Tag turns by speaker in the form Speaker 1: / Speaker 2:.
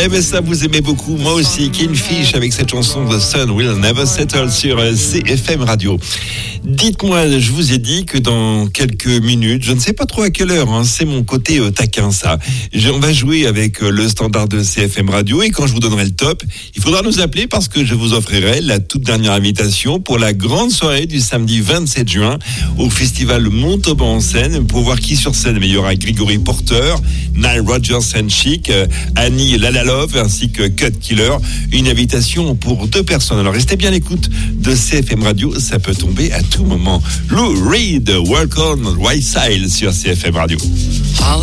Speaker 1: Eh bien ça, vous aimez beaucoup, moi aussi. Kingfish avec cette chanson The Sun Will Never Settle sur CFM Radio. Dites-moi, je vous ai dit que dans quelques minutes, je ne sais pas trop à quelle heure, c'est mon côté taquin ça. On va jouer avec le standard de CFM Radio et quand je vous donnerai le top, il faudra nous appeler parce que je vous offrirai la toute dernière invitation pour la grande soirée du samedi 27 juin au festival Montauban en scène pour voir qui sur scène. Mais il y aura Gregory Porter, Nile Rodgers and Chic, Annie Lalalove ainsi que Cut Killer. Une invitation pour 2 personnes. Alors restez bien à l'écoute de CFM Radio, ça peut tomber à tout moment. Lou Reed, Walk on White Side sur CFM Radio.